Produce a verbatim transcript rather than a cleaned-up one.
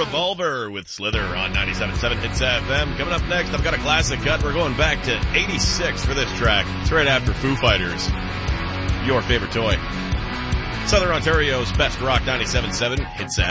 Revolver with Slither on ninety-seven point seven Hits F M. Coming up next, I've got a classic cut. We're going back to eighty-six for this track. It's right after Foo Fighters. Your favorite toy. Southern Ontario's best rock, ninety-seven point seven Hits F M.